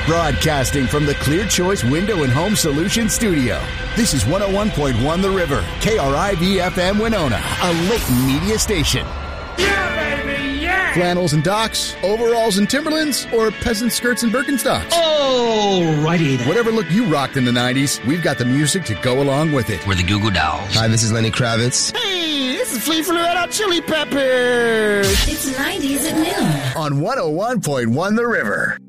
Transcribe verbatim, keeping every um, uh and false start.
Broadcasting from the Clear Choice Window and Home Solutions studio. This is one oh one point one The River, K R I V F M Winona, a Layton media station. Yeah, baby, yeah! Flannels and docks, overalls and Timberlands, or peasant skirts and Birkenstocks? Alrighty then. Whatever look you rocked in the nineties, we've got the music to go along with it. We're the Goo Goo Dolls. Hi, this is Lenny Kravitz. Hey, this is Flea from the Red Hot Chili Peppers. It's nineties at noon. On one oh one point one The River.